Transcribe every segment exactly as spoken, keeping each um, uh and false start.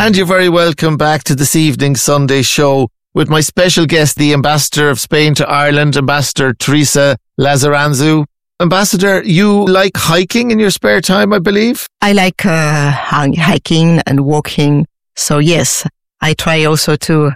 And you're very welcome back to this evening's Sunday show with my special guest, the Ambassador of Spain to Ireland, Ambassador Teresa Lazaranzu. Ambassador, you like hiking in your spare time, I believe? I like uh, hiking and walking. So yes, I try also to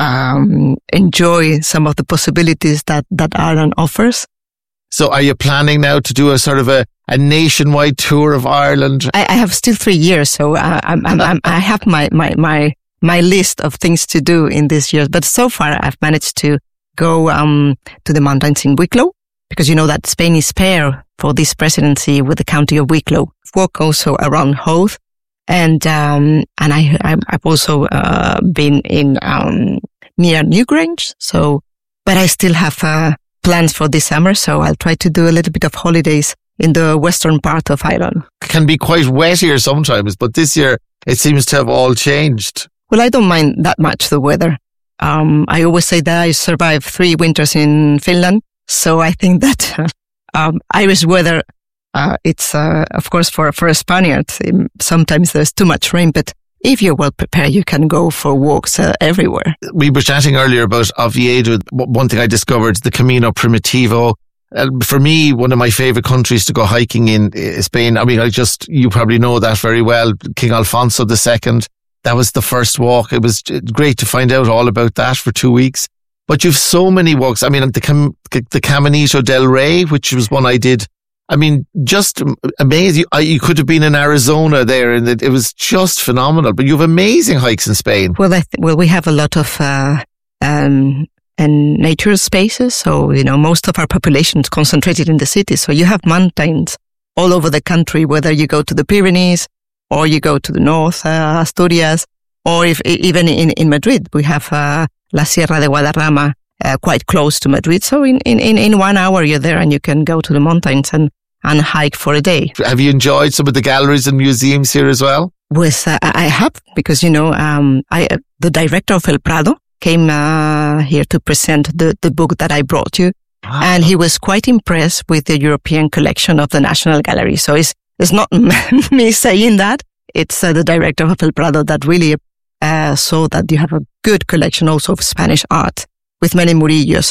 um, enjoy some of the possibilities that, that Ireland offers. So are you planning now to do a sort of a, a nationwide tour of Ireland? I, I have still three years, so uh, I'm, I'm, I'm, I have my, my, my, my list of things to do in this year. But so far, I've managed to go um, to the mountains in Wicklow, because you know that Spain is paired for this presidency with the county of Wicklow. Walk also around Howth, and um, and I I've also uh, been in um, near Newgrange. So, but I still have Uh, plans for this summer, so I'll try to do a little bit of holidays in the western part of Ireland. It can be quite wet here sometimes, but this year it seems to have all changed. Well, I don't mind that much the weather. Um, I always say that I survived three winters in Finland, so I think that uh, um, Irish weather, uh, it's uh, of course for for a Spaniard. Sometimes there's too much rain, but if you're well prepared, you can go for walks uh, everywhere. We were chatting earlier about Oviedo. One thing I discovered, the Camino Primitivo. Uh, for me, one of my favourite countries to go hiking in is Spain. I mean, I just, you probably know that very well. King Alfonso the Second. That was the first walk. It was great to find out all about that for two weeks. But you've so many walks. I mean, the, Cam- the Caminito del Rey, which was one I did. I mean, just amazing. You, you could have been in Arizona there, and it, it was just phenomenal. But you have amazing hikes in Spain. Well, I th- well, we have a lot of uh, um, and nature spaces. So you know, most of our population is concentrated in the cities. So you have mountains all over the country. Whether you go to the Pyrenees or you go to the north, uh, Asturias, or if even in in Madrid, we have uh, La Sierra de Guadarrama. Uh, quite close to Madrid. So in, in, in one hour you're there and you can go to the mountains and, and hike for a day. Have you enjoyed some of the galleries and museums here as well? With, uh, I have, because, you know, um, I, uh, the director of El Prado came uh, here to present the, the book that I brought you. Wow. And he was quite impressed with the European collection of the National Gallery. So it's, it's not me saying that. It's uh, the director of El Prado that really uh, saw that you have a good collection also of Spanish art, with many Murillos.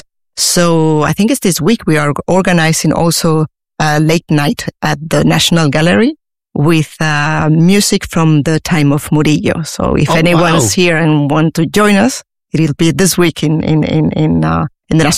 So I think it's this week we are organizing also a late night at the National Gallery with uh, music from the time of Murillo. So if oh, anyone's wow. here and want to join us, it'll be this week in in in in, uh, in the National